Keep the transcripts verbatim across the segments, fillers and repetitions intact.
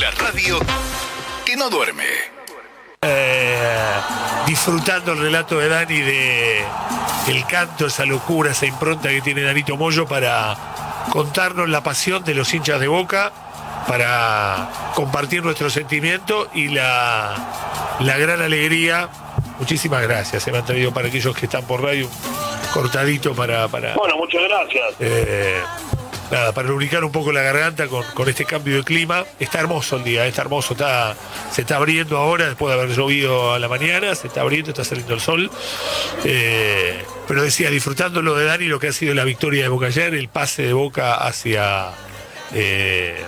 La radio que no duerme. Eh, disfrutando el relato de Dani de el canto, esa locura, esa impronta que tiene Danito Moyo para contarnos la pasión de los hinchas de Boca, para compartir nuestro sentimiento y la, la gran alegría. Muchísimas gracias, se me han traído para aquellos que están por radio un cortadito para... para bueno, muchas gracias. Eh, Nada, para lubricar un poco la garganta con, con este cambio de clima. Está hermoso el día, está hermoso, está, se está abriendo ahora, después de haber llovido a la mañana, se está abriendo, está saliendo el sol. Eh, pero decía, disfrutando lo de Dani, lo que ha sido la victoria de Boca ayer, el pase de Boca hacia eh,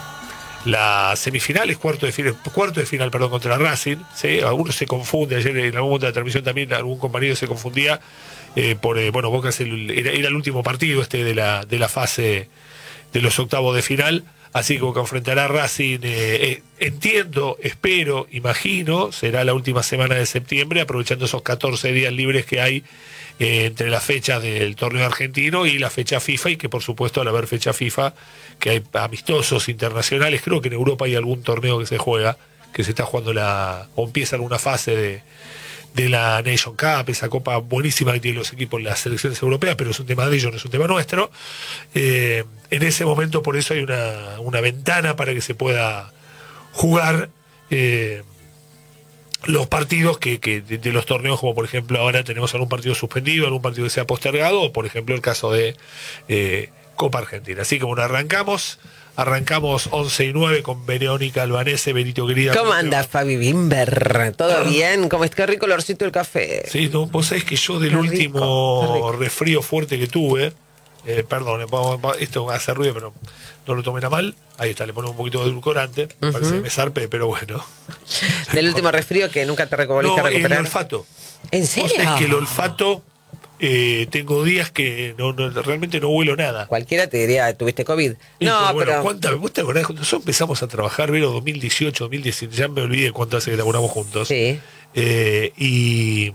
las semifinales, cuarto de final, cuarto de final, perdón, contra Racing. ¿Sí? Algunos se confunde, ayer en algún momento de la transmisión también algún compañero se confundía. Eh, por eh, bueno, Boca es el, era, era el último partido este de la de la fase de los octavos de final, así que Boca enfrentará a Racing, eh, eh, entiendo, espero, imagino, será la última semana de septiembre, aprovechando esos catorce días libres que hay eh, entre la fecha del torneo argentino y la fecha FIFA, y que por supuesto al haber fecha FIFA, que hay amistosos internacionales, creo que en Europa hay algún torneo que se juega, que se está jugando la, o empieza alguna fase de de la Nation Cup, esa copa buenísima que tienen los equipos en las selecciones europeas, pero es un tema de ellos, no es un tema nuestro. Eh, en ese momento por eso hay una, una ventana para que se pueda jugar eh, los partidos que, que de, de los torneos, como por ejemplo ahora tenemos algún partido suspendido, algún partido que se ha postergado, o por ejemplo el caso de eh, Copa Argentina. Así que bueno, arrancamos Arrancamos once y nueve con Verónica Albanese, Benito querida. ¿Cómo anda Fabi Bimber? ¿Todo ah. bien? ¿Cómo es? Qué rico el olorcito del café. Sí, no, vos sabés que yo del qué último rico, resfrío fuerte que tuve, eh, perdón, esto hace ruido, pero no lo tomen a mal. Ahí está, le ponemos un poquito de edulcorante, me uh-huh. parece que me zarpe, pero bueno. Del último resfrío que nunca te volviste no, a recuperar. El olfato. ¿En serio? Vos sabés que el olfato... Eh, tengo días que no, no, realmente no huelo nada. Cualquiera te diría, ¿tuviste COVID? Y no, pero... Bueno, pero... ¿cuántas, ¿Vos te acordás cuando nosotros empezamos a trabajar, Vero, dos mil dieciocho, dos mil diecinueve? Ya me olvidé cuánto hace que laburamos juntos. Sí. Eh, y...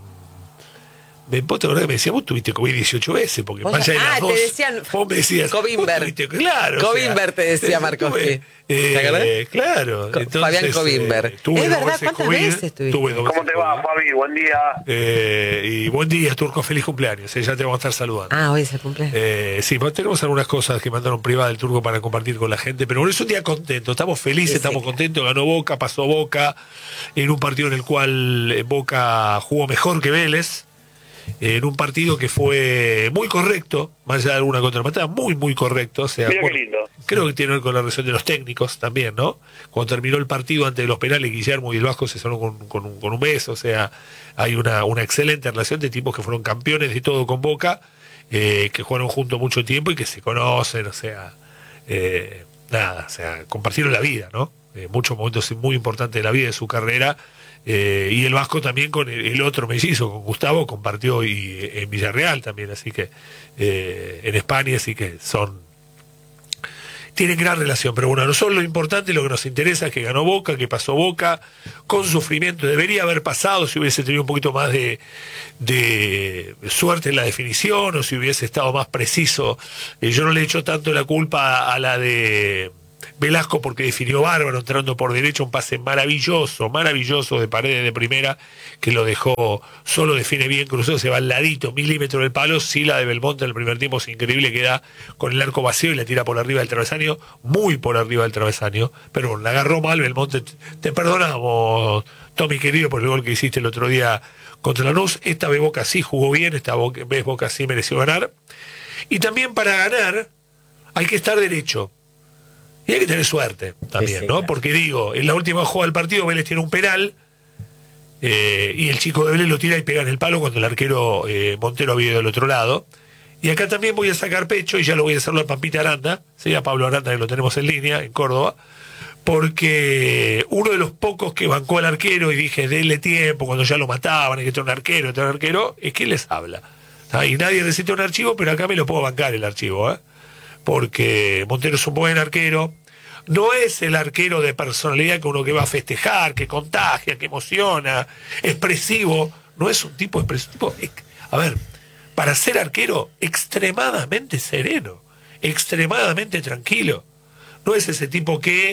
Vos te acordás que me decías, vos tuviste COVID dieciocho veces, porque ¿Vos? más allá de las Ah, dos, te decían... vos me decías... Covimber. Claro. Covimber, o sea, te decía Markovsky. Eh, ¿Te acordás? Claro. Co Entonces, Fabián Covimber. Eh, tuve es verdad, veces ¿cuántas COVID, veces estuviste? Tuve dos ¿Cómo te va, COVID. Fabi? Buen día. Eh, y buen día, Turco, feliz cumpleaños. Eh, ya te vamos a estar saludando. Ah, hoy es el cumpleaños. Eh, sí, pues tenemos algunas cosas que mandaron privada del Turco para compartir con la gente, pero bueno, es un día contento, estamos felices, sí, estamos sí. contentos, ganó Boca, pasó Boca, en un partido en el cual Boca jugó mejor que Vélez, en un partido que fue muy correcto, más allá de alguna contrapatada, muy, muy correcto. O sea, Mira bueno, qué lindo. creo que tiene que ver con la relación de los técnicos también, ¿no? Cuando terminó el partido antes de los penales, Guillermo y el Vasco se sonó con, con, un, con un beso, o sea, hay una, una excelente relación de tipos que fueron campeones de todo con Boca, eh, que jugaron juntos mucho tiempo y que se conocen, o sea, eh, nada, o sea, compartieron la vida, ¿no? Eh, muchos momentos muy importantes de la vida de su carrera. Eh, y el Vasco también con el, el otro mellizo, con Gustavo, compartió y eh, en Villarreal también, así que eh, en España, así que son tienen gran relación, pero bueno, a nosotros lo importante, lo que nos interesa es que ganó Boca, que pasó Boca, con sufrimiento, debería haber pasado si hubiese tenido un poquito más de, de suerte en la definición, o si hubiese estado más preciso. Eh, yo no le echo tanto la culpa a la de Velasco porque definió bárbaro, entrando por derecha, un pase maravilloso, maravilloso de Paredes de primera, que lo dejó solo, define bien, cruzó, se va al ladito, milímetro del palo. Sí, la de Belmonte en el primer tiempo es increíble, queda con el arco vacío y la tira por arriba del travesaño, muy por arriba del travesaño, pero bueno, la agarró mal Belmonte. Te perdonamos, Tommy querido, por el gol que hiciste el otro día contra Lanús. Esta vez Boca sí jugó bien, esta vez Boca sí mereció ganar, y también para ganar hay que estar derecho. Y hay que tener suerte también, sí, sí, ¿no? Claro. Porque digo, en la última jugada del partido Vélez tiene un penal eh, y el chico de Vélez lo tira y pega en el palo cuando el arquero eh, Montero había ido del otro lado. Y acá también voy a sacar pecho, y ya lo voy a hacerlo a Pampita Aranda, ¿sí? A Pablo Aranda, que lo tenemos en línea, en Córdoba, porque uno de los pocos que bancó al arquero y dije, denle tiempo, cuando ya lo mataban, hay que tener un arquero, tener un arquero, es que les habla. ¿Ah? Y nadie necesita un archivo, pero acá me lo puedo bancar el archivo, ¿eh? Porque Montero es un buen arquero, no es el arquero de personalidad que uno que va a festejar, que contagia, que emociona, expresivo, no es un tipo expresivo. A ver, para ser arquero, extremadamente sereno, extremadamente tranquilo. No es ese tipo que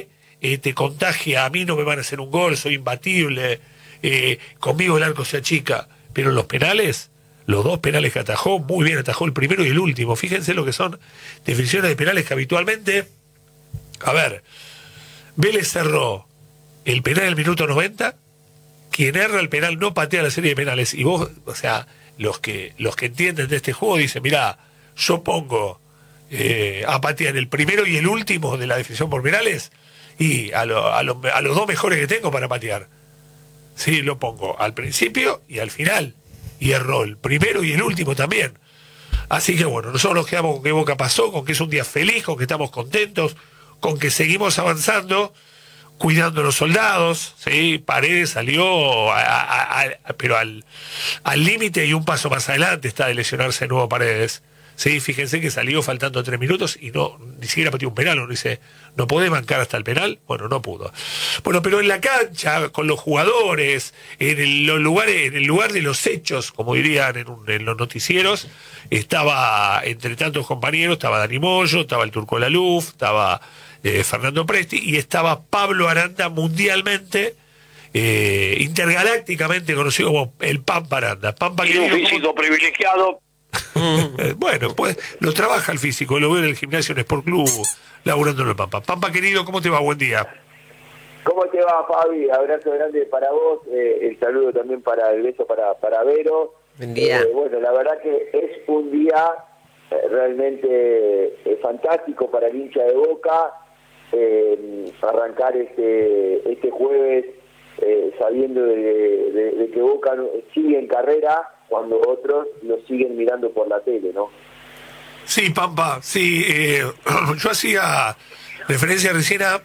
eh, te contagia, a mí no me van a hacer un gol, soy imbatible, eh, conmigo el arco se achica, pero los penales, los dos penales que atajó, muy bien atajó el primero y el último, fíjense lo que son definiciones de penales que habitualmente, a ver, Vélez cerró el penal del minuto noventa, quien erra el penal no patea la serie de penales, y vos, o sea, los que, los que entienden de este juego dicen, mirá, yo pongo eh, a patear el primero y el último de la definición por penales, y a, lo, a, lo, a los dos mejores que tengo para patear. Sí, lo pongo al principio y al final. Y erró el primero y el último también. Así que bueno, nosotros nos quedamos con que Boca pasó, con que es un día feliz, con que estamos contentos, con que seguimos avanzando, cuidando a los soldados, ¿sí? Paredes salió, a, a, a, pero al al límite y un paso más adelante está de lesionarse de nuevo Paredes. Sí, fíjense que salió faltando tres minutos y no ni siquiera pateó un penal. Uno dice, ¿no podés bancar hasta el penal? Bueno, no pudo. Bueno, pero en la cancha, con los jugadores, en el, los lugares, en el lugar de los hechos, como dirían en, un, en los noticieros, estaba, entre tantos compañeros, estaba Dani Moyo, estaba el Turco Laluf, estaba eh, Fernando Presti, y estaba Pablo Aranda, mundialmente, eh, intergalácticamente conocido como el Pampa Aranda. Pampa, y un querido, físico ¿cómo? privilegiado. Bueno, pues lo trabaja el físico, lo veo en el gimnasio en Sport Club, laburando en el Pampa. Pampa, querido, ¿cómo te va? Buen día. ¿Cómo te va, Fabi? Abrazo grande para vos, eh, el saludo también para el beso para, para Vero. Buen día. Eh, bueno, la verdad que es un día eh, realmente eh, fantástico para el hincha de Boca, eh, arrancar este, este jueves eh, sabiendo de, de, de que Boca sigue en carrera, cuando otros lo siguen mirando por la tele, ¿no? Sí, Pampa, sí, eh, yo hacía referencia recién a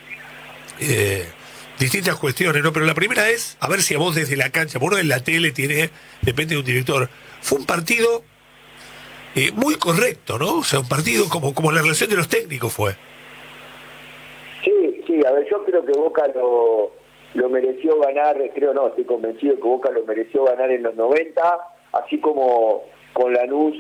eh, distintas cuestiones, ¿no? Pero la primera es, a ver si a vos desde la cancha, por uno en la tele tiene, depende de un director, fue un partido eh, muy correcto, ¿no? O sea, un partido como, como la relación de los técnicos fue. Sí, sí, a ver, yo creo que Boca lo... lo mereció ganar, creo no, estoy convencido que Boca lo mereció ganar en los noventa, así como con Lanús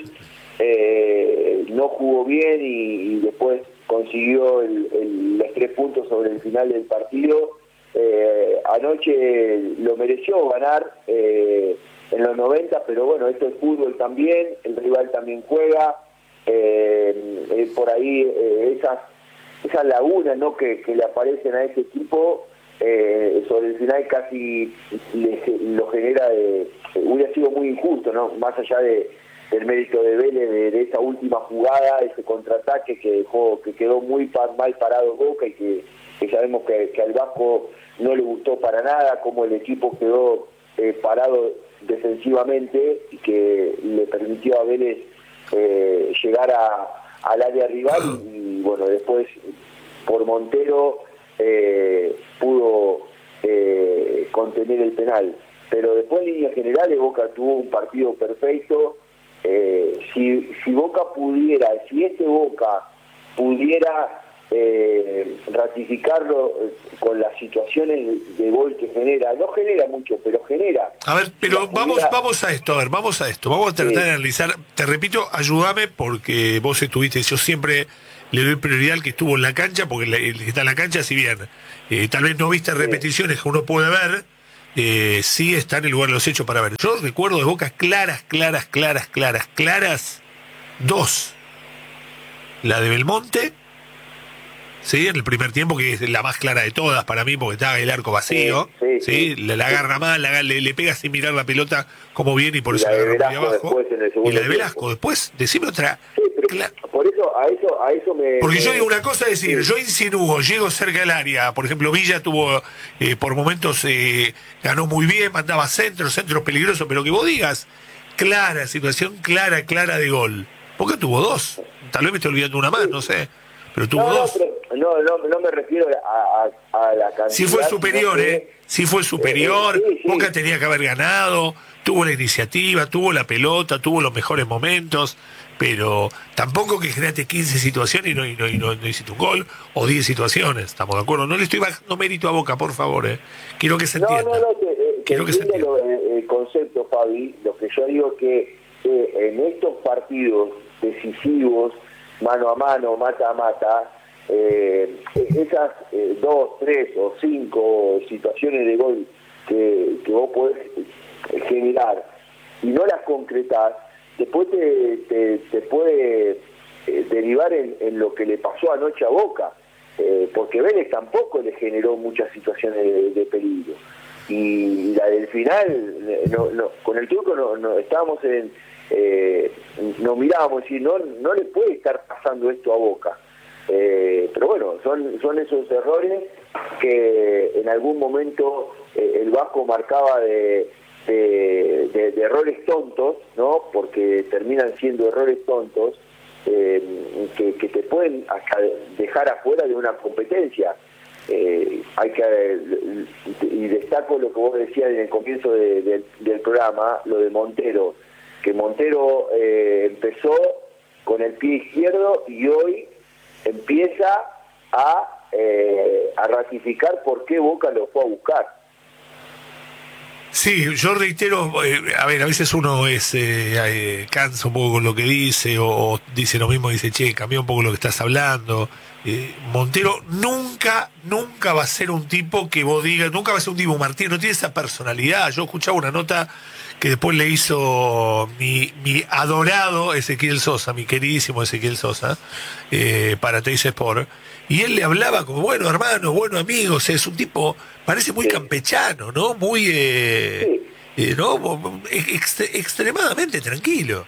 eh, no jugó bien y, y después consiguió el, el, los tres puntos sobre el final del partido. Eh, anoche lo mereció ganar eh, en los noventa, pero bueno, esto es fútbol también, el rival también juega, eh, eh, por ahí eh, esas, esas lagunas, ¿no?, que, que le aparecen a ese equipo, Eh, sobre el final casi le, lo genera de, hubiera sido muy injusto, ¿no?, más allá de, del mérito de Vélez, de, de esa última jugada, ese contraataque que dejó, que quedó muy pa, mal parado Boca, y que, que sabemos que, que al Vasco no le gustó para nada cómo el equipo quedó eh, parado defensivamente, y que le permitió a Vélez eh, llegar a, al área rival, y, y bueno, después por Montero Eh, pudo eh, contener el penal, pero después en líneas generales Boca tuvo un partido perfecto. eh, si, si Boca pudiera, si este Boca pudiera eh, ratificarlo eh, con las situaciones de gol que genera, no genera mucho, pero genera. A ver, pero si vamos pudiera... vamos a esto, a ver, vamos a esto, vamos a tratar Sí. de analizar, te repito, ayúdame porque vos estuviste, yo siempre le doy prioridad al que estuvo en la cancha, porque el que está en la cancha, si bien eh, tal vez no viste repeticiones que uno puede ver, eh, sí está en el lugar de los hechos para ver. Yo recuerdo de Boca claras, claras, claras, claras, claras, dos. La de Belmonte, sí, en el primer tiempo, que es la más clara de todas para mí, porque está el arco vacío, sí, sí, sí, sí, la, la agarra mal, la, le, le pega sin mirar la pelota como viene, y por Y eso la la de agarra muy Velasco abajo. después en el Y segundo la de Velasco tiempo. después, decime otra. Sí, pero Cla- por eso, a eso, a eso me... Porque me... yo digo una cosa, es decir, Sí. yo insinúo, llego cerca del área, por ejemplo, Villa tuvo, eh, por momentos, eh, ganó muy bien, mandaba centros, centros peligrosos, pero que vos digas, clara, situación clara, clara de gol. Boca tuvo dos, tal vez me estoy olvidando una más, no sé, pero tuvo No, no, dos. pero no, no, no me refiero a, a, a la cantidad. Si fue superior, sino que- ¿eh? Si fue superior, Eh, sí, sí. Boca tenía que haber ganado, tuvo la iniciativa, tuvo la pelota, tuvo los mejores momentos, pero tampoco que generaste quince situaciones y no, y no, y no, no hiciste un gol, o diez situaciones, ¿estamos de acuerdo? No le estoy bajando mérito a Boca, por favor, ¿eh? Quiero que se No, entienda. no, no, te, eh, Quiero te que se entiendo entienda. lo- el concepto, Fabi. Lo que yo digo que eh, en estos partidos decisivos, mano a mano, mata a mata, eh, esas eh, dos, tres o cinco situaciones de gol que, que vos podés generar y no las concretás, después te, te, te puede eh, derivar en, en lo que le pasó anoche a Boca, eh, porque Vélez tampoco le generó muchas situaciones de, de peligro. Y la del final, no, no, con el Turco no, no estábamos en, eh, nos mirábamos y no, no le puede estar pasando esto a Boca. Eh, pero bueno, son, son esos errores que en algún momento eh, el Vasco marcaba de, de, de, de errores tontos, ¿no? Porque terminan siendo errores tontos eh, que, que te pueden hasta dejar afuera de una competencia. Eh, hay que y destaco lo que vos decías en el comienzo de, de, del programa, lo de Montero, que Montero eh, empezó con el pie izquierdo y hoy empieza a, eh, a ratificar por qué Boca lo fue a buscar. Sí, yo reitero, eh, a ver, a veces uno es eh, eh, cansa un poco con lo que dice, o, o dice lo mismo, dice, che, cambia un poco lo que estás hablando. Eh, Montero nunca, nunca va a ser un tipo que vos digas, nunca va a ser un Dibu Martínez, no tiene esa personalidad. Yo escuchaba una nota que después le hizo mi, mi adorado Ezequiel Sosa, mi queridísimo Ezequiel Sosa, eh, para Teis Sport, y él le hablaba como, bueno, hermanos, bueno, amigos, es un tipo, parece muy sí. campechano, ¿no? Muy, eh, sí. eh, ¿no? Ex, extremadamente tranquilo.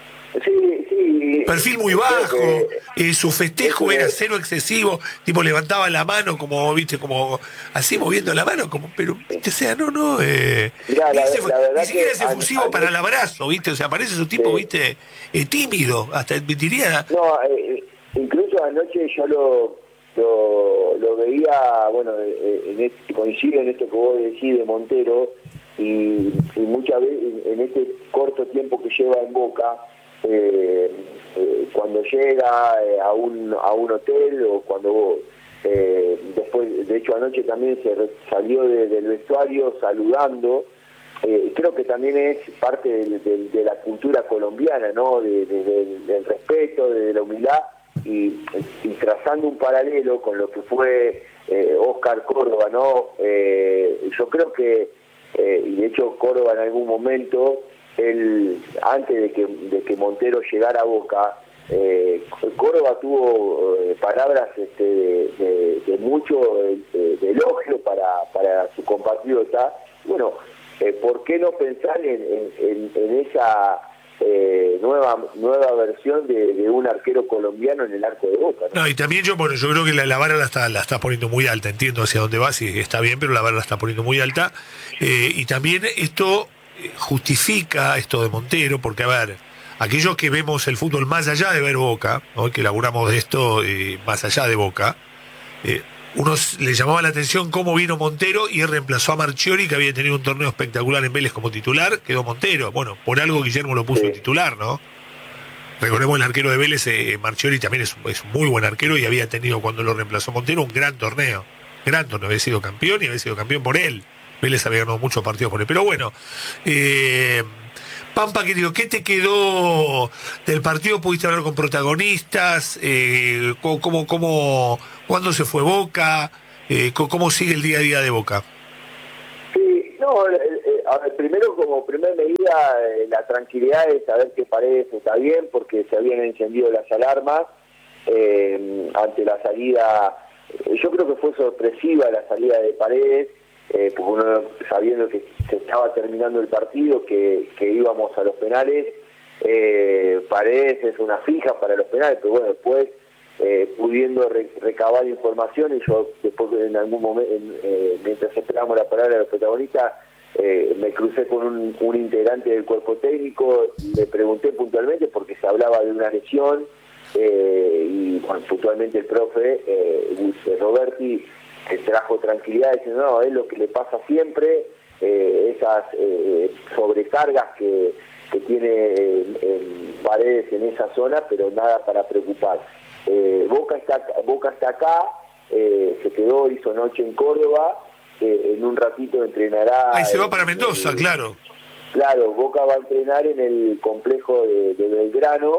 Sí, sí. Perfil muy bajo, eh, su festejo era cero excesivo, tipo levantaba la mano como, viste, como así moviendo la mano, como, pero, viste, o sea, no, no, eh, Mirá, la, ese, la ni siquiera es efusivo an, para an, el abrazo, viste, o sea, parece su tipo, sí. viste, eh, tímido, hasta admitiría. No, eh, incluso anoche yo lo, lo, lo veía, bueno, en este, coincide en esto que vos decís de Montero, y, y muchas veces en este corto tiempo que lleva en Boca, Eh, eh, cuando llega eh, a un a un hotel o cuando eh, después, de hecho anoche también se re, salió de, del vestuario saludando, eh, creo que también es parte de, de, de la cultura colombiana, ¿no? De, de, de, del respeto, de la humildad y, y trazando un paralelo con lo que fue eh, Oscar Córdoba, ¿no? Eh, yo creo que eh, y de hecho Córdoba en algún momento él, antes de que, de que Montero llegara a Boca, eh, Córdoba tuvo eh, palabras este, de, de, de mucho de, de elogio para, para su compatriota. Bueno, eh, ¿por qué no pensar en, en, en esa eh, nueva nueva versión de, de un arquero colombiano en el arco de Boca, ¿no? No, y también yo, bueno, yo creo que la, la vara la está, la está poniendo muy alta, entiendo hacia dónde vas y está bien, pero la vara la está poniendo muy alta. Eh, y también esto justifica esto de Montero, porque a ver, aquellos que vemos el fútbol más allá de ver Boca, ¿no? Que laburamos de esto eh, más allá de Boca, eh, unos le llamaba la atención cómo vino Montero y él reemplazó a Marchiori, que había tenido un torneo espectacular en Vélez como titular, quedó Montero. Bueno, por algo Guillermo lo puso de titular, ¿no? Recordemos el arquero de Vélez, eh, Marchiori también es, es un muy buen arquero y había tenido cuando lo reemplazó Montero un gran torneo, gran torneo, había sido campeón y había sido campeón por él. Vélez había ganado muchos partidos por él. Pero bueno, eh, Pampa, querido, ¿qué te quedó del partido? ¿Pudiste hablar con protagonistas? Eh, ¿cómo, cómo, ¿Cuándo se fue Boca? Eh, ¿Cómo sigue el día a día de Boca? Sí, no, eh, eh, a ver, primero como primera medida eh, la tranquilidad de saber que Paredes está bien porque se habían encendido las alarmas eh, ante la salida. Yo creo que fue sorpresiva la salida de Paredes. Eh, porque uno sabiendo que se estaba terminando el partido, que, que íbamos a los penales, eh, Paredes es una fija para los penales, pero bueno, después eh, pudiendo re, recabar información, y yo después en algún momento, en, eh, mientras esperábamos la palabra de los protagonistas, eh, me crucé con un, un integrante del cuerpo técnico, le pregunté puntualmente porque se hablaba de una lesión, eh, y bueno, puntualmente el profe eh, Roberti que trajo tranquilidad, diciendo, no, es lo que le pasa siempre, eh, esas eh, sobrecargas que, que tiene en, en Paredes en esa zona, pero nada para preocupar. Eh, Boca está Boca está acá, eh, se quedó, hizo noche en Córdoba, eh, en un ratito entrenará... Ahí se va en, para Mendoza, en, claro. Claro, Boca va a entrenar en el complejo de, de Belgrano,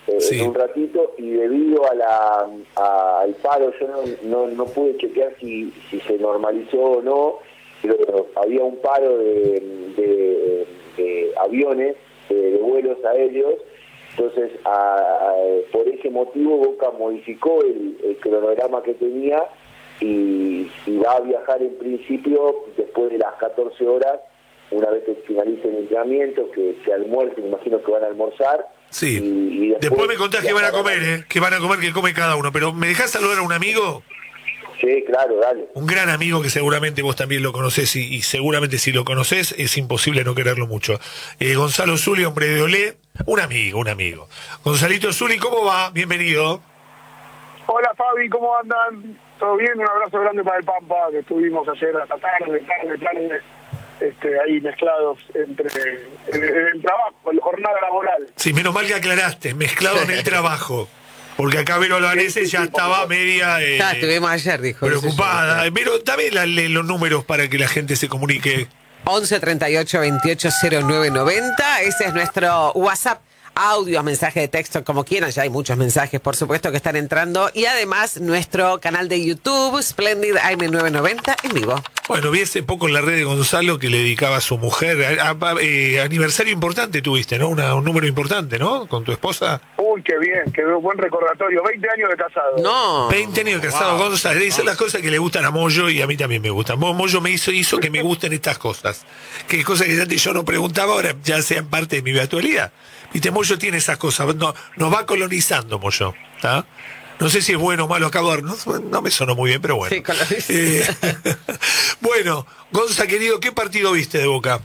eh, Sí. en un ratito, y debido a la a- al paro, yo no, no, no pude chequear si, si se normalizó o no, pero había un paro de, de, de aviones, de, de vuelos aéreos. Entonces, a, a, por ese motivo, Boca modificó el, el cronograma que tenía y, y va a viajar en principio después de las catorce horas, una vez que finalice el entrenamiento, que se almuerce, me imagino que van a almorzar. Sí. Y, y después, Después me contás que van a viajarán. comer, ¿eh? Que van a comer, que come cada uno. Pero ¿me dejás saludar a un amigo? Sí, claro, dale. Un gran amigo que seguramente vos también lo conocés y, y seguramente si lo conocés es imposible no quererlo mucho. Eh, Gonzalo Zuli, hombre de Olé, un amigo, un amigo. Gonzalito Zuli, ¿cómo va? Bienvenido. Hola Fabi, ¿cómo andan? ¿Todo bien? Un abrazo grande para el Pampa, que estuvimos ayer hasta tarde, tarde, tarde, este, ahí mezclados entre en, en el trabajo, en la jornada laboral. Sí, menos mal que aclaraste, mezclado en el trabajo. Porque acá Vero Albanese ya estaba media eh, Ya estuvimos ayer, dijo. preocupada. Pero dame la- le- los números para que la gente se comunique. once treinta y ocho veintiocho cero nueve noventa. Ese es nuestro WhatsApp. Audio, mensaje de texto, como quieran. Ya hay muchos mensajes, por supuesto, que están entrando. Y además, nuestro canal de YouTube, Splendid A M nueve noventa, en vivo. Bueno, vi hace poco en la red de Gonzalo que le dedicaba a su mujer. A- a- eh, aniversario importante tuviste, ¿no? Una- un número importante, ¿no? Con tu esposa. Uy, qué bien, qué buen recordatorio. veinte años de casado. No. veinte años de casado, Wow. Gonzalo. Esas son las cosas que le gustan a Moyo y a mí también me gustan. Mo- Moyo me hizo, hizo que me gusten estas cosas. Que cosas que antes yo no preguntaba, ahora ya sean parte de mi actualidad. Viste, Moyo tiene esas cosas. No, nos va colonizando, Moyo. ¿Está? No sé si es bueno o malo, acabo de... No, no me sonó muy bien, pero bueno. Sí, coloniza. Eh, bueno, Gonza, querido, ¿qué partido viste de Boca?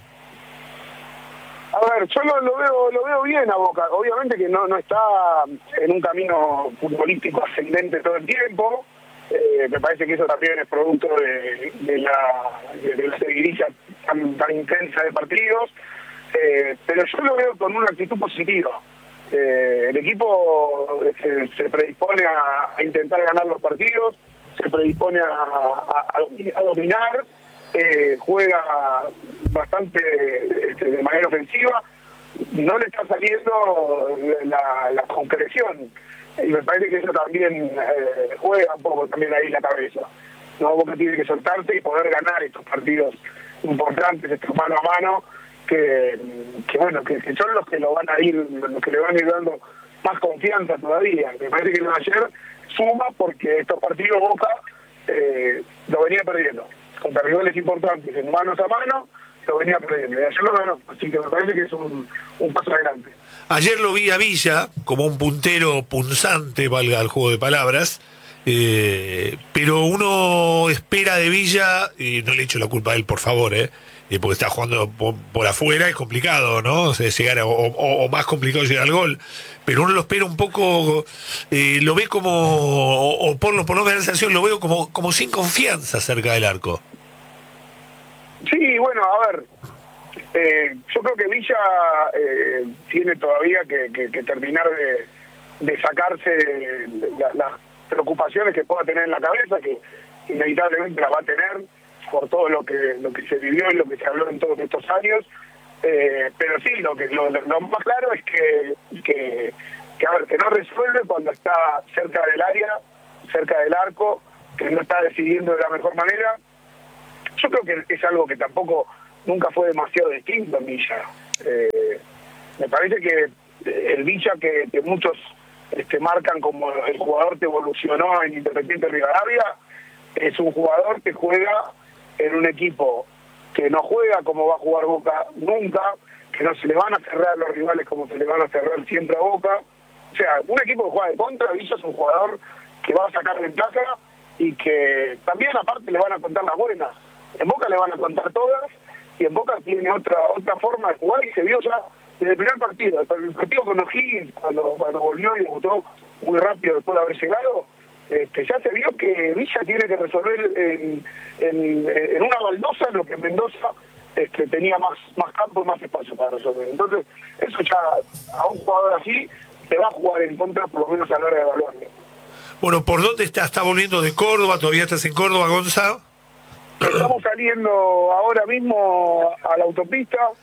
A ver, yo lo, lo veo lo veo bien a Boca. Obviamente que no no está en un camino futbolístico ascendente todo el tiempo. Eh, me parece que eso también es producto de, de la de, de la seguidilla tan, tan intensa de partidos. Eh, pero yo lo veo con una actitud positiva. Eh, el equipo se, se predispone a, a intentar ganar los partidos, se predispone a, a, a dominar, eh, juega bastante este, de manera ofensiva, no le está saliendo la, la concreción, y me parece que eso también eh, juega un poco también ahí la cabeza. No, Boca tiene que soltarse y poder ganar estos partidos importantes, estos mano a mano, que, que bueno, que, que son los que lo van a ir, los que le van a ir dando más confianza todavía. Me parece que lo de ayer suma porque estos partidos Boca eh, lo venía perdiendo. Contra rivales importantes en manos a mano, lo venía perdiendo. Y ayer lo ganó, así que me parece que es un, un paso adelante. Ayer lo vi a Villa como un puntero punzante, valga el juego de palabras, eh, pero uno espera de Villa, y no le echo la culpa a él, por favor, eh, eh, porque está jugando por, por afuera, es complicado, ¿no? O sea, llegar a- o, o- o más complicado llegar al gol, pero uno lo espera un poco, eh, lo ve como, o, o por lo por no ver la sensación, lo veo como, como sin confianza cerca del arco. Sí, bueno, a ver, eh, yo creo que Villa eh, tiene todavía que, que- que terminar de, de sacarse la- las preocupaciones que pueda tener en la cabeza, que inevitablemente las va a tener por todo lo que lo que se vivió y lo que se habló en todos estos años. Eh, pero sí, lo que lo, lo más claro es que, que, que, a ver, que no resuelve cuando está cerca del área, cerca del arco, que no está decidiendo de la mejor manera. Yo creo que es algo que tampoco nunca fue demasiado distinto en Villa. Eh, me parece que el Villa que, que muchos este, marcan como el jugador que evolucionó en Independiente Rivadavia es un jugador que juega en un equipo que no juega como va a jugar Boca nunca, que no se le van a cerrar los rivales como se le van a cerrar siempre a Boca. O sea, un equipo que juega de contra, Villa es un jugador que va a sacar ventaja y que también aparte le van a contar las buenas. En Boca le van a contar todas y en Boca tiene otra otra forma de jugar y se vio ya desde el primer partido. El partido con O'Higgins, cuando, cuando volvió y debutó muy rápido después de haber llegado, este, ya se vio que Villa tiene que resolver en, en, en una baldosa lo que en Mendoza este, tenía más, más campo y más espacio para resolver. Entonces, eso ya a un jugador así te va a jugar en contra, por lo menos a la hora de evaluarlo. Bueno, ¿por dónde estás? ¿Estás volviendo de Córdoba? ¿Todavía estás en Córdoba, Gonza? Estamos saliendo ahora mismo a la autopista,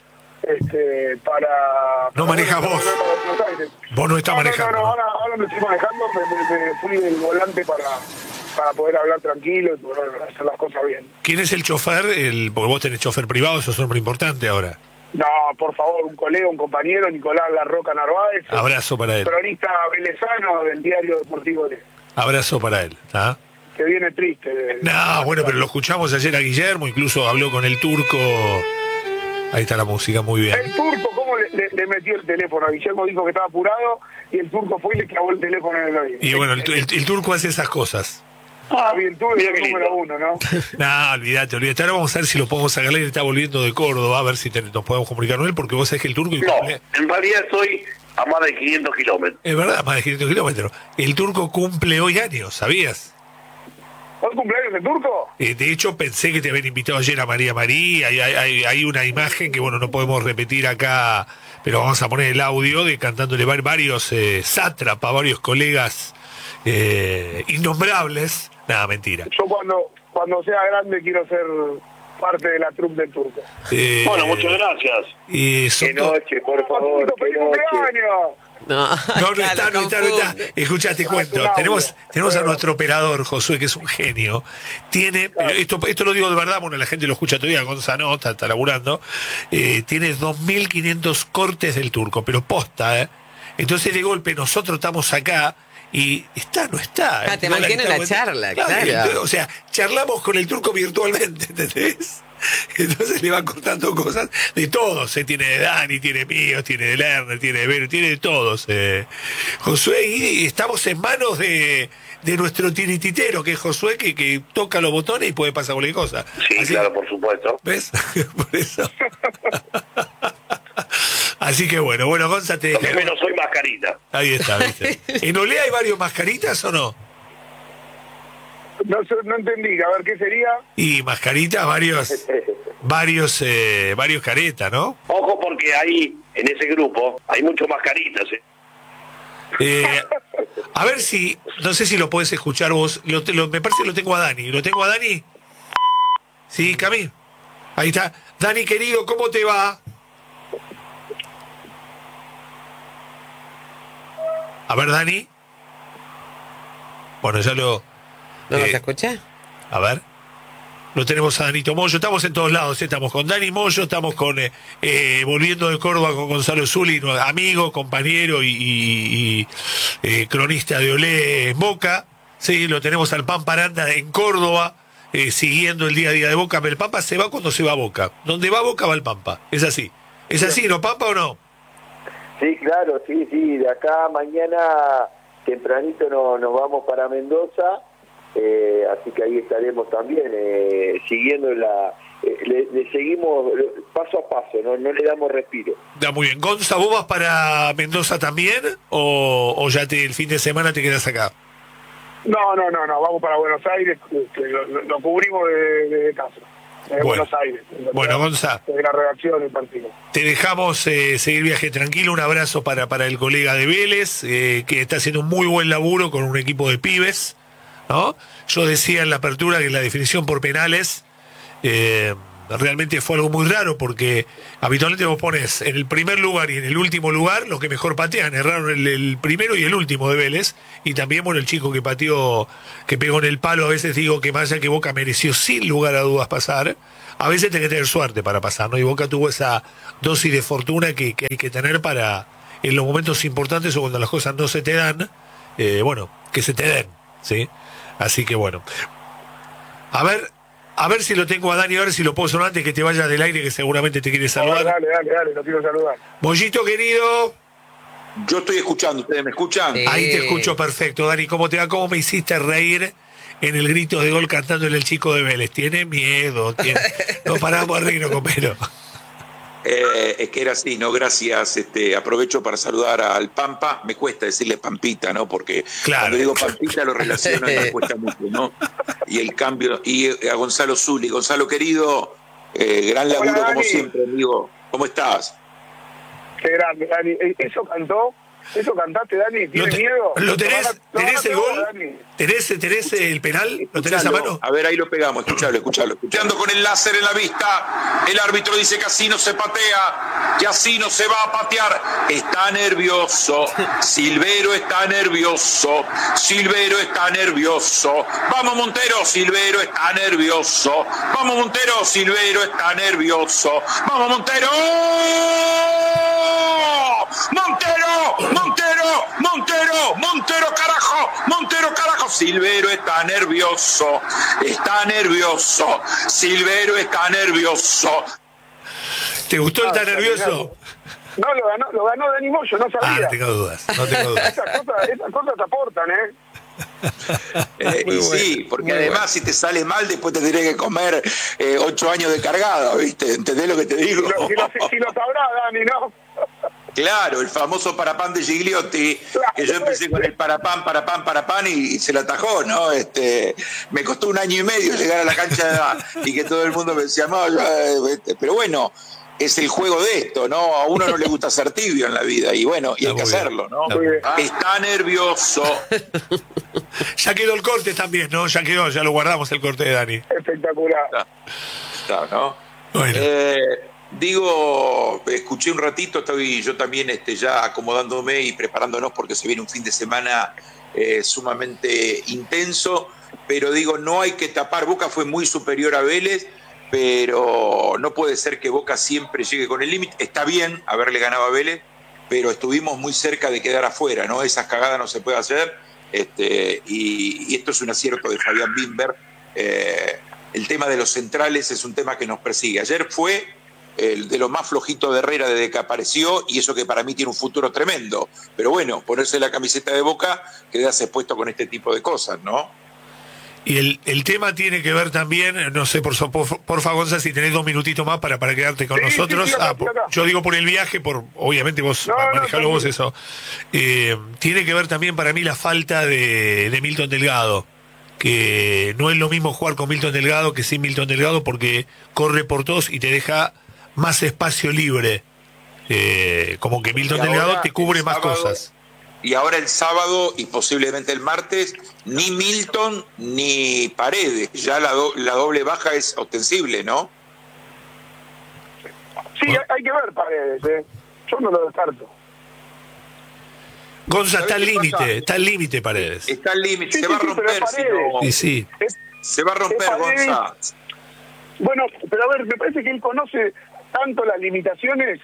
este, para... No para manejas vos. Vos no estás no, manejando. No, no, no, ahora, ahora me estoy manejando, me, me, me fui del volante para, para poder hablar tranquilo y poder hacer las cosas bien. ¿Quién es el chofer? El, porque vos tenés chofer privado, eso es muy importante ahora. No, por favor, un colega, un compañero, Nicolás La Roca Narváez. Abrazo para él. Cronista velezano del diario deportivo de... Abrazo para él. ¿Ah? Que viene triste. De, no, bueno, pero lo escuchamos ayer a Guillermo, incluso habló con el turco. Ahí está la música, muy bien. El turco, ¿cómo le, le, le metió el teléfono? A Guillermo dijo que estaba apurado y el turco fue y le clavó el teléfono en el oído. Y bueno, el, el, el turco hace esas cosas. Ah, bien, tú eres el número uno, ¿no? No, olvídate, olvídate. Ahora vamos a ver si lo podemos sacar. Él está volviendo de Córdoba, a ver si te, nos podemos comunicar con él, porque vos sabés que el turco... No, cumple... en realidad estoy a más de quinientos kilómetros. Es verdad, más de quinientos kilómetros. El turco cumple hoy años, ¿sabías? ¿Hoy cumpleaños el turco? Eh, de hecho, pensé que te habían invitado ayer a María María. Hay, hay, hay una imagen que, bueno, no podemos repetir acá, pero vamos a poner el audio de cantándole varios eh, sátrapas, varios colegas eh, innombrables. Nada, mentira. Yo cuando cuando sea grande quiero ser parte de la troupe del turco. Eh, bueno, muchas gracias. Eh, qué noche, por favor. ¡Feliz cumpleaños! No, no, no está, no está, no está. Escuchá, te cuento. Tenemos, tenemos a nuestro operador, Josué, que es un genio. Tiene, esto, esto lo digo de verdad, bueno, la gente lo escucha todavía, Gonzalo no, está, está laburando. Eh, tiene dos mil quinientos cortes del turco, pero posta, ¿eh? Entonces, de golpe, nosotros estamos acá. Y está, no está. Ah, te mantiene la charla, claro. claro. O sea, charlamos con el turco virtualmente, ¿entendés? Entonces le van contando cosas de todos. ¿eh? Tiene de Dani, tiene mío, tiene de Lerner, tiene de Vero, tiene de todos. Eh. Josué, y estamos en manos de, de nuestro tirititero, que es Josué, que, que toca los botones y puede pasar cualquier cosa. Sí, Así, claro, por supuesto. ¿Ves? Por eso. Así que bueno, bueno, Gonza, te... Yo menos soy mascarita. Ahí está, ¿viste? ¿En Olé hay varios mascaritas o no? No, no entendí, a ver, ¿qué sería? Y mascaritas, varios, varios, eh, varios caretas, ¿no? Ojo, porque ahí, en ese grupo, hay muchos mascaritas, ¿eh? Eh, a ver si, no sé si lo podés escuchar vos, lo, lo, me parece que lo tengo a Dani. ¿Lo tengo a Dani? Sí, Camil. Ahí está. Dani, querido, ¿cómo te va? A ver, Dani. Bueno, ya lo... ¿No eh, nos escucha? A ver. Lo tenemos a Danito Moyo. Estamos en todos lados. ¿eh? Estamos con Dani Moyo, estamos con eh, eh, volviendo de Córdoba con Gonzalo Zuli, amigo, compañero y, y, y eh, cronista de Olé en Boca. Sí, lo tenemos al Pampa Aranda en Córdoba, eh, siguiendo el día a día de Boca. Pero el Pampa se va cuando se va a Boca. Donde va Boca va el Pampa. Es así. ¿Es así, no, Pampa, o no? Sí, claro, sí, sí. De acá mañana tempranito no, nos vamos para Mendoza, eh, así que ahí estaremos también eh, siguiendo la... Eh, le, le seguimos paso a paso, no, no le damos respiro. Da muy bien. Gonza, ¿vos vas para Mendoza también o, o ya te, el fin de semana te quedas acá? No, no, no, no, vamos para Buenos Aires, que lo, lo, lo cubrimos de, de casa. De bueno, Buenos Aires. Bueno, Gonza, de la redacción del partido. Te dejamos eh, seguir viaje tranquilo. Un abrazo para, para el colega de Vélez, eh, que está haciendo un muy buen laburo con un equipo de pibes, ¿no? Yo decía en la apertura que la definición por penales eh, realmente fue algo muy raro, porque habitualmente vos pones en el primer lugar y en el último lugar los que mejor patean. Erraron el, el primero y el último de Vélez, y también, bueno, el chico que pateó, que pegó en el palo. A veces digo que más allá que Boca mereció sin lugar a dudas pasar, a veces tenés que tener suerte para pasar, ¿no? Y Boca tuvo esa dosis de fortuna que, que hay que tener para, en los momentos importantes o cuando las cosas no se te dan, eh, bueno, que se te den, ¿sí? Así que bueno. A ver, a ver si lo tengo a Dani, a ver si lo puedo sonar antes que te vayas del aire, que seguramente te quiere saludar. Dale, dale, dale, lo quiero saludar. Mollito, querido. Yo estoy escuchando, ¿ustedes me escuchan? Sí. Ahí te escucho perfecto, Dani. ¿Cómo te va? ¿Cómo me hiciste reír en el grito de gol cantándole el chico de Vélez? Tiene miedo, tiene... no paramos de reírnos con pelo. Eh, es que era así, ¿no? Gracias. Este, aprovecho para saludar al Pampa. Me cuesta decirle Pampita, ¿no? Porque claro, cuando digo Pampita lo relaciono y me cuesta mucho, ¿no? Y el cambio, y a Gonzalo Zuli. Gonzalo, querido, eh, gran laburo. Hola, como siempre, amigo. ¿Cómo estás? Qué grande, Dani. ¿Eso cantó? Eso cantaste, Dani. ¿Tienes te- miedo? ¿Lo tenés, Lo van a- lo tenés van a el pegar, gol? Dani. ¿Tenés, tenés el penal? ¿Lo tenés a mano? A ver, ahí lo pegamos, escuchalo, escuchalo. Escuchando con el láser en la vista, el árbitro dice que así no se patea, que así no se va a patear. Está nervioso, Silvero está nervioso, Silvero está nervioso. Vamos Montero, Silvero está nervioso. Vamos Montero, Silvero está nervioso. Vamos Montero. Montero, Montero, Montero, Montero, carajo, Montero, carajo. Silvero está nervioso, está nervioso, Silvero está nervioso. ¿Te gustó el Ah, tan está nervioso? No, lo ganó, lo ganó Dani Moyo, no Ah, sabía. no tengo dudas, no tengo dudas. Esas cosas, esas cosas te aportan, ¿eh? Eh, y Muy sí, bueno, porque muy además bueno. si te sale mal después te tenés que comer eh, ocho años de cargada, ¿viste? ¿Entendés lo que te digo? Si lo, si lo, si lo sabrá, Dani, ¿no? Claro, el famoso parapán de Gigliotti, que yo empecé con el parapán, parapán, parapán y, y se la atajó, ¿no? Este, me costó un año y medio llegar a la cancha y que todo el mundo me decía, no, yo, eh, este", pero bueno, es el juego de esto, ¿no? A uno no le gusta ser tibio en la vida y bueno, y Está hay que muy bien. hacerlo, ¿no? Está muy bien. Está nervioso. Ya quedó el corte también, ¿no? Ya quedó, ya lo guardamos el corte de Dani. Espectacular. Está, ¿no? Bueno. Eh, digo, escuché un ratito, estoy yo también este, ya acomodándome y preparándonos porque se viene un fin de semana eh, sumamente intenso, pero digo, no hay que tapar, Boca fue muy superior a Vélez, pero no puede ser que Boca siempre llegue con el límite. Está bien haberle ganado a Vélez, pero estuvimos muy cerca de quedar afuera, ¿no? Esas cagadas no se puede hacer, este, y, y esto es un acierto de Fabián Bimber. Eh, el tema de los centrales es un tema que nos persigue. Ayer fue el de lo más flojito de Herrera desde que apareció, y eso que para mí tiene un futuro tremendo. Pero bueno, ponerse la camiseta de Boca, quedarse expuesto con este tipo de cosas, ¿no? Y el, el tema tiene que ver también, no sé, por, so- por, por favor, Gonza, si tenés dos minutitos más para, para quedarte con Sí, sí, nosotros. sí, acá, Ah, por- acá. yo digo por el viaje, por obviamente vos No, no, manejalo vos tranquilo. eso. Eh, tiene que ver también para mí la falta de, de Milton Delgado, que no es lo mismo jugar con Milton Delgado que sin Milton Delgado porque corre por todos y te deja más espacio libre. Eh, como que Milton Y ahora, Delgado te cubre el más sábado, cosas. Y ahora el sábado y posiblemente el martes, ni Milton ni Paredes. Ya la, do- la doble baja es ostensible, ¿no? Sí, hay, hay que ver Paredes, ¿eh? Yo no lo descarto. Gonza, está al ¿Sabés qué límite, pasa? está al límite Paredes. Está al límite, Sí, se sí, va a sí, pero es romper. si Paredes. no- Y sí. Es- Se va a romper, es Paredes. Gonza. Bueno, pero a ver, me parece que él conoce tanto las limitaciones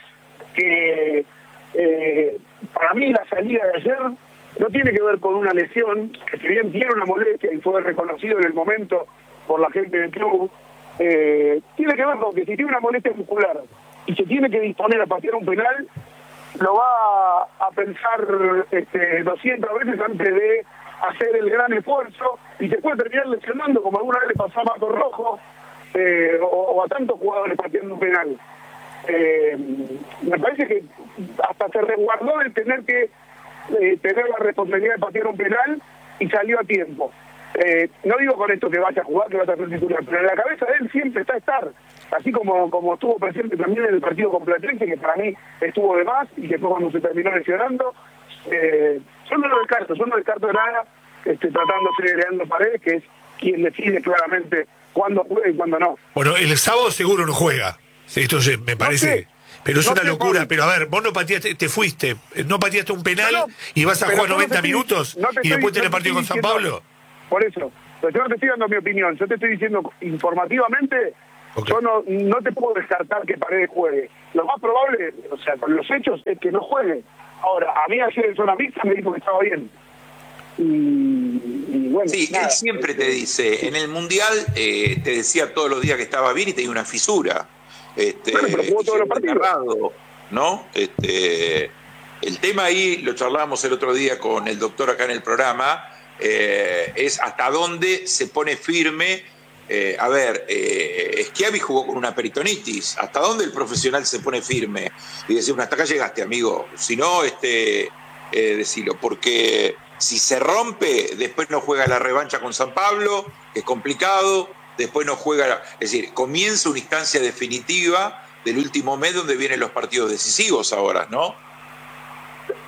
que eh, para mí la salida de ayer no tiene que ver con una lesión, que si bien tiene una molestia y fue reconocido en el momento por la gente del club, eh, tiene que ver con que si tiene una molestia muscular y se tiene que disponer a patear un penal, lo va a pensar este, doscientas veces antes de hacer el gran esfuerzo y se puede terminar lesionando como alguna vez le pasaba a Marco Rojo eh, o, o a tantos jugadores pateando un penal. Eh, me parece que hasta se resguardó de tener que eh, tener la responsabilidad de patear un penal y salió a tiempo. Eh, no digo con esto que vaya a jugar, que vaya a ser titular, pero en la cabeza de él siempre está estar, así como, como estuvo presente también en el partido con Platense, que para mí estuvo de más y que fue cuando se terminó lesionando. Eh, yo no lo descarto, yo no descarto nada, este, tratándose de Leandro Paredes, que es quien decide claramente cuándo juega y cuándo no. Bueno, el sábado seguro no juega. Esto se- me parece. sé. Pero es No una sé, locura. Pablo. Pero a ver, vos no pateaste, te fuiste, no pateaste un penal No, no, y vas a pero jugar yo no noventa te estoy- minutos no te y estoy- después no tenés te partido con estoy San diciendo- Pablo. Por eso, pero yo no te estoy dando mi opinión, yo te estoy diciendo informativamente, Ok. yo no, no te puedo descartar que Paredes juegue. Lo más probable, o sea, con los hechos, es que no juegue. Ahora, a mí ayer en zona mixta me dijo que estaba bien. Y, y bueno, Sí, nada, él siempre te este, dice, en el Mundial eh, te decía todos los días que estaba bien y tenía una fisura. Este, Bueno, pero jugó todos los partidos. desgarrado, ¿no? Este, el tema ahí, lo charlábamos el otro día con el doctor acá en el programa, eh, es hasta dónde se pone firme. Eh, a ver, eh, Schiavi jugó con una peritonitis. ¿Hasta dónde el profesional se pone firme? Y decir, hasta acá llegaste, amigo. Si no, este, eh, decilo, porque si se rompe, después no juega la revancha con San Pablo, que es complicado, después no juega, es decir, comienza una instancia definitiva del último mes donde vienen los partidos decisivos ahora, ¿no?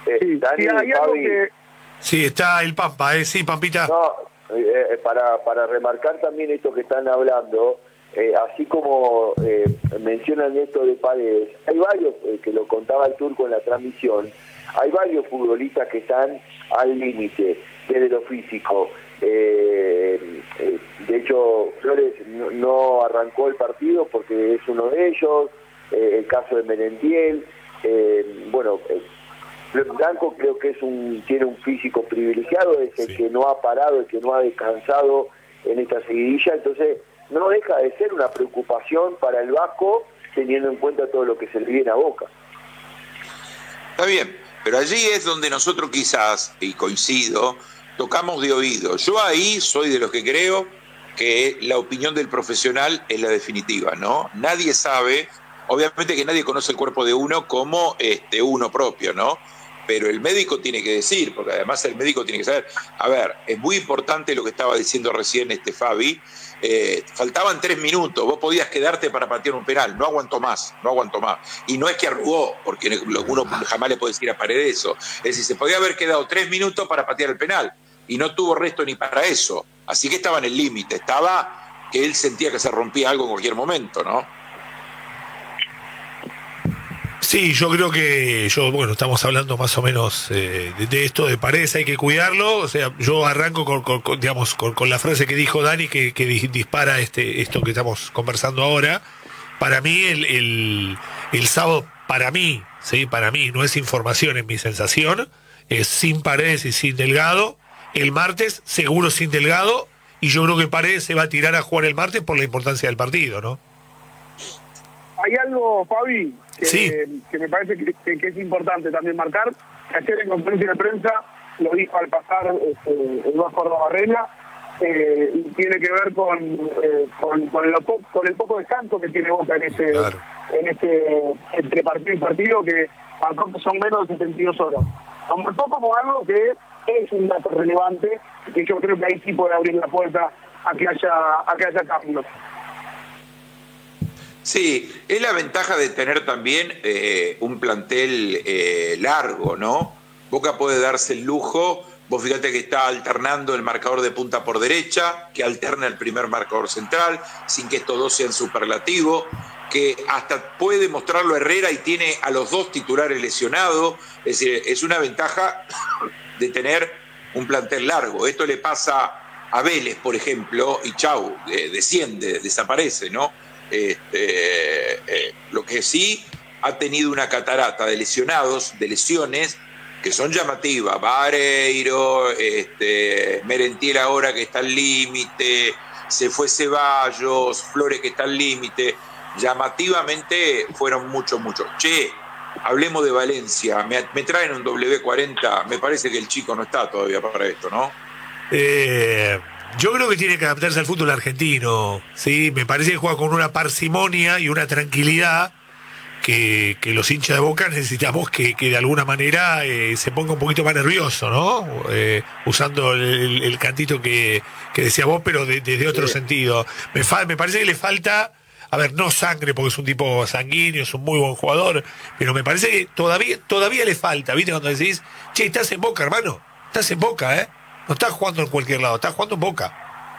Eh, Sí, Dani, sí, hay algo Fabi, que... Sí, está el Pampa, ¿eh? Sí, Pampita. no, eh, para, para remarcar también esto que están hablando, eh, así como eh, mencionan esto de Paredes, hay varios, eh, que lo contaba el Turco en la transmisión, hay varios futbolistas que están al límite desde lo físico. Eh, eh, de hecho, Flores no, no arrancó el partido porque es uno de ellos, eh, el caso de Merentiel, eh, bueno... Eh, Blanco creo que es un tiene un físico privilegiado, es el Sí. que no ha parado, el que no ha descansado en esta seguidilla, entonces no deja de ser una preocupación para el Vasco teniendo en cuenta todo lo que se le viene a Boca. Está bien, pero allí es donde nosotros quizás, y coincido, tocamos de oído. Yo ahí soy de los que creo que la opinión del profesional es la definitiva, ¿no? Nadie sabe, obviamente que nadie conoce el cuerpo de uno como este, uno propio, ¿no? Pero el médico tiene que decir, porque además el médico tiene que saber. A ver, es muy importante lo que estaba diciendo recién este Fabi. Eh, faltaban tres minutos, vos podías quedarte para patear un penal, no aguantó más, no aguantó más. Y no es que arrugó, porque uno jamás le puede decir a Paredes eso. Es decir, se podía haber quedado tres minutos para patear el penal, y no tuvo resto ni para eso. Así que estaba en el límite, estaba que él sentía que se rompía algo en cualquier momento, ¿no? Sí, yo creo que yo, bueno, estamos hablando más o menos eh, de, de esto de Paredes, hay que cuidarlo. O sea, yo arranco con, con- con, digamos, con, con la frase que dijo Dani, que, que di- dispara este esto que estamos conversando ahora. Para mí, el, el, el sábado, para mí, sí, para mí, no es información, es mi sensación, es sin Paredes y sin Delgado. El martes, seguro sin Delgado, y yo creo que Paredes se va a tirar a jugar el martes por la importancia del partido, ¿no? Hay algo, Fabi, que, Sí. que me parece que, que- que es importante también marcar, que ayer en conferencia de prensa lo dijo al pasar este, el Vasco Arrobarrena, eh, y tiene que ver con, eh, con, con, lo po- con el poco descanso que tiene Boca en este, Claro. en este entre partido y partido, que tampoco son menos de setenta y dos horas. Son muy poco con algo que es un dato relevante, que yo creo que ahí sí puede abrir la puerta a que haya, a que haya cambios. Sí, es la ventaja de tener también eh, un plantel eh, largo, ¿no? Boca puede darse el lujo, vos fíjate que está alternando el marcador de punta por derecha, que alterna el primer marcador central, sin que estos dos sean superlativos, que hasta puede mostrarlo Herrera y tiene a los dos titulares lesionados, es decir, es una ventaja de tener un plantel largo. Esto le pasa a Vélez, por ejemplo, y chau, eh, desciende, desaparece, ¿no? Este, eh, lo que sí ha tenido una catarata de lesionados, de lesiones que son llamativas. Vareiro, este, Merentiel ahora que está al límite, se fue Ceballos, Flores que está al límite. Llamativamente fueron muchos, muchos. Che, hablemos de Valencia. Me, me traen un doble cuarenta. Me parece que el chico no está todavía para esto, ¿no? Eh, yo creo que tiene que adaptarse al fútbol argentino, ¿sí? Me parece que juega con una parsimonia y una tranquilidad que, que los hinchas de Boca necesitamos que, que de alguna manera eh, se ponga un poquito más nervioso, ¿no? Eh, usando el, el- el cantito que, que decía vos, pero de- desde otro sentido. Me, fa- me parece que le falta, a ver, no sangre, porque es un tipo sanguíneo, es un muy buen jugador, pero me parece que todavía, todavía le falta, ¿viste? Cuando decís, che, estás en Boca, hermano, estás en Boca, ¿eh? No estás jugando en cualquier lado, estás jugando en Boca.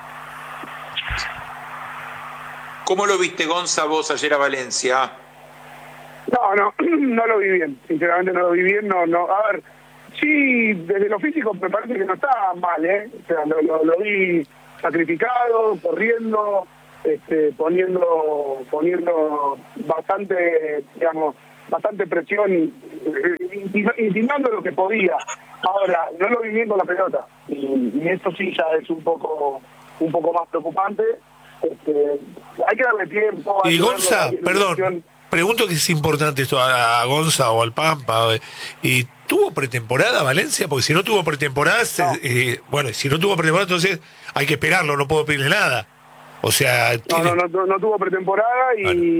¿Cómo lo viste, Gonza, vos ayer a Valencia? No, no, no lo vi bien, sinceramente no lo vi bien, no, no, a ver, sí, desde lo físico me parece que no está mal, ¿eh? O sea, lo, lo, lo vi sacrificado, corriendo, este, poniendo, poniendo bastante, digamos, bastante presión, eh, intima- intimando lo que podía. Ahora, no lo vi bien con la pelota, y, y eso sí ya es un poco, un poco más preocupante. Este, hay que darle tiempo. hay Y que Gonza, darle la perdón, ilusión. pregunto que es importante esto a, a Gonza o al Pampa. eh, ¿Y tuvo pretemporada Valencia? Porque si no tuvo pretemporada, se- No. eh, bueno, si no tuvo pretemporada, entonces hay que esperarlo, no puedo pedirle nada. O sea, No, tiene- no, no, no tuvo pretemporada y, Bueno.